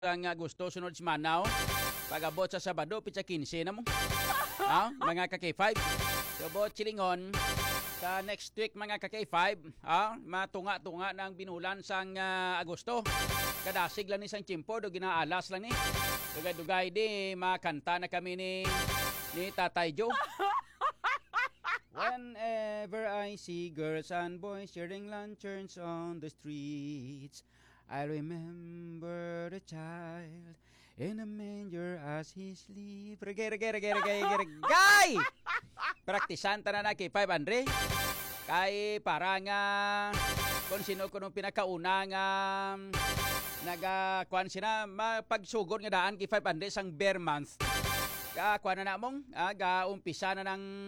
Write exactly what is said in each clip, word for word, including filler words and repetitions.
ang uh, gusto sunod si Manaw. Pag-abot sa Sabado, pitsa kinse na mo. Ah, mga ka-K five. So, bot silingon. Sa next week, mga ka-K five, ah, matunga-tunga ng binulan sang uh, Agosto. Kadasig lang ni sang Chimpo, do ginaalas lang ni. Dugay-dugay di, makanta na kami ni, ni Tatay Joe. Whenever I see girls and boys sharing lanterns on the streets, I remember the child in a manger as he sleep. Regay, regay, regay, regay, regay, regay! Praktisan ta na na kay five Andre. Kay para nga kung sino ko nung pinakauna nga nagakuan sina mapagsugod nga daan kay five Andre sang bear month. Kakuan na namong, ah, ga-umpisa na ng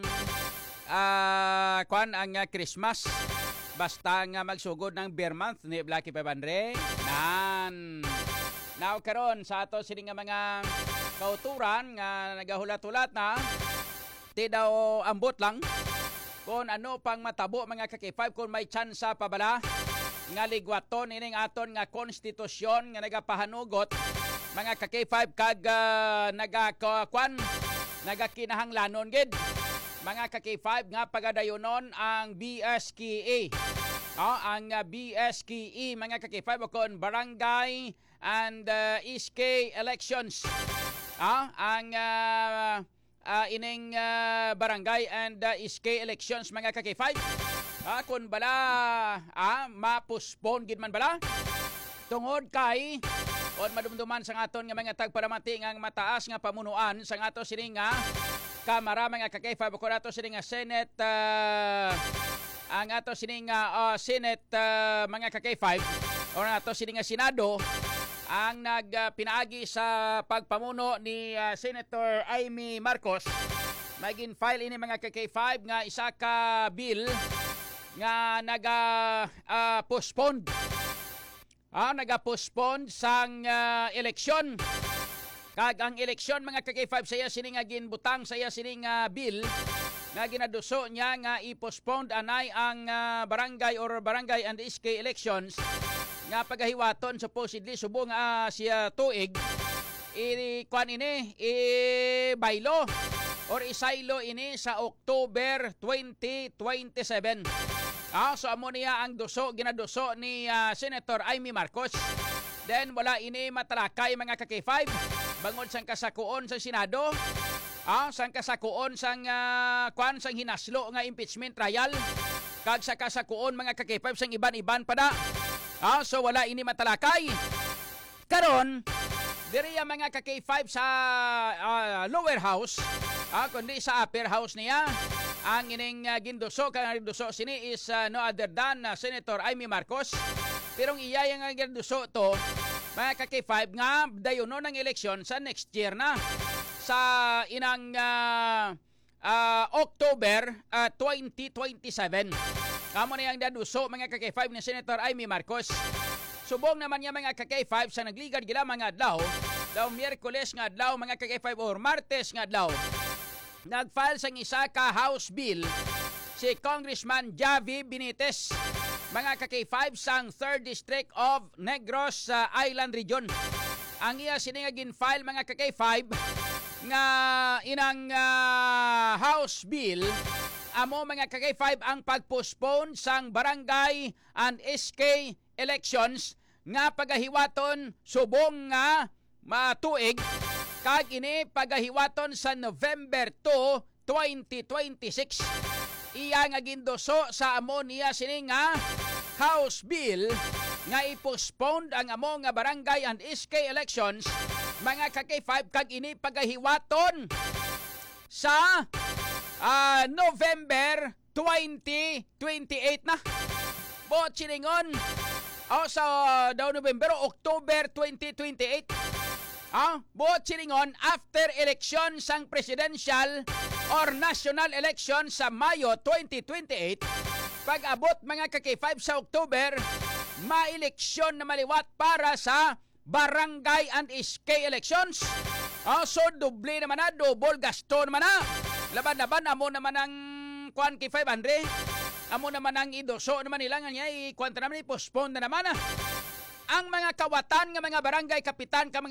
ah, kuan ang uh, Christmas. Basta nga magsugod ng bear month ni Blacky five Andre. Nan. Now karon sa ato sini nga mga kauturan nga nagahulat-hulat na ti daw ambot lang kung ano pang matabo mga ka-K five kung may tsansa pa bala nga ligwaton ining aton nga konstitusyon nga nagapahanugot mga ka-K five kag uh, nagakwan nagakinahanglanon gid mga ka-K five nga pagadayonon ang B S K A. Oh, ang uh, B S K E mga ka-K five o kon barangay and uh, S K elections. Ah, ang uh, uh, ining uh, barangay and uh, S K elections mga ka-K five. Ah, kun bala ah ma-postpone gid man bala. Tungod kay on madumduman sang aton nga mga tagparamati nga mataas nga pamunuan sang ato sini nga Kamara mga ka-K five ko nato sini nga Senate uh, ang ato sini nga uh, Senate uh, mga ka-K five o ato sini nga Senado ang nagpinaagi uh, sa pagpamuno ni uh, Senator Amy Marcos. Magin file ini mga ka-K five nga isa ka bill nga naga uh, postpone. Ah, naga-postpone sang uh, eleksyon. Kag ang eleksyon mga ka-K five saya sini nga ginbutang saya sini nga bill nga ginaduso niya nga i-postpone anay ang uh, barangay or barangay and S K elections nga pagahiwaton supposedly subo nga uh, siya tuig i kwan ini i baylo or isaylo ini sa October twenty twenty-seven. Ah, so amo niya ang duso ginaduso ni uh, Senator Amy Marcos. Then wala ini matalakay mga ka-K five bangod sang kasakuon sa Senado. Ah, sang kasakuon sang uh, kwan sang hinaslo nga impeachment trial. Kag sa kasakuon mga ka-K five sang iban-iban pada. Ah, so wala ini matalakay. Karon diri mga ka-K five sa uh, lower house, ah, kundi sa upper house niya. Ang ining uh, ginduso kang ginduso sini is uh, no other than uh, Senator Amy Marcos. Pero iya yang ginduso to mga ka-K five nga dayono ng eleksyon sa next year na sa inang uh, uh, October uh, twenty twenty-seven. Amo na yang daduso mga ka-K five ni Senator Amy Marcos. Subong naman niya mga ka-K five sa nagligad gila mga adlaw, daw Miyerkules nga adlaw mga ka-K five or Martes nga adlaw. Nag-file sang isa ka House Bill si Congressman Javi Benitez mga ka-K five sang third District of Negros uh, Island Region. Ang iya sini nga gin-file mga ka-K five nga inang uh, House Bill amo mga ka-K five ang pag-postpone sang barangay and S K elections nga pagahiwaton subong nga matuig kag ini pagahiwaton sa November two, twenty twenty-six. Iya nga gindoso sa amo niya sini nga House Bill nga i-postpone ang amo nga barangay and S K elections mga ka-K five kag ini pagahiwaton sa uh, November twenty twenty-eight na. Bo chilingon o sa uh, daw November o October twenty twenty-eight. Ah, buot silingon after election sang presidential or national election sa Mayo twenty twenty-eight, pag-abot mga ka-K five sa October, ma-eleksyon na maliwat para sa barangay and S K elections. Ah, so doble naman na, double gasto naman na. Laban-laban, amo naman ang kwan K five Andre. Amo naman ang idoso naman nila nga niya, i-kwanta naman, i-postpone na naman na. ang mga kawatan nga mga barangay kapitan ka